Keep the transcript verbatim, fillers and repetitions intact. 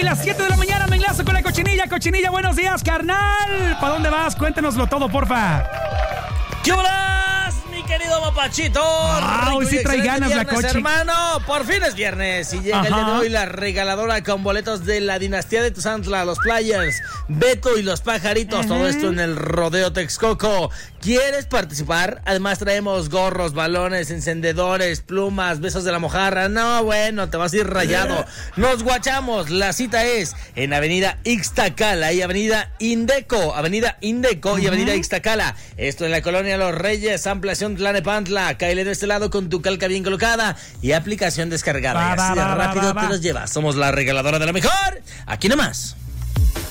y las siete de la mañana me enlazo con la Cochinilla. Cochinilla, buenos días, carnal. ¿Para dónde vas? Cuéntanoslo todo, porfa. ¿Qué horas, mi querido Mapachito? Ah, hoy sí trae ganas la Cochi. Hermano, por fin es viernes y llega Ajá. el día de hoy la regaladora con boletos de la dinastía de Tuzantla, los Players, Beto y los Pajaritos. Ajá. Todo esto en el Rodeo Texcoco. ¿Quieres participar? Además traemos gorros, balones, encendedores, plumas, besos de la mojarra. No, bueno, te vas a ir rayado. Nos guachamos. La cita es en Avenida Ixtacala y Avenida Indeco. Avenida Indeco y Avenida Ixtacala. Esto en la colonia Los Reyes, ampliación Tlanepantla. Cáele de este lado con tu calca bien colocada y aplicación descargada. Va, y así va, de va, rápido va, va, te los llevas. Somos la regaladora de la mejor. Aquí nomás.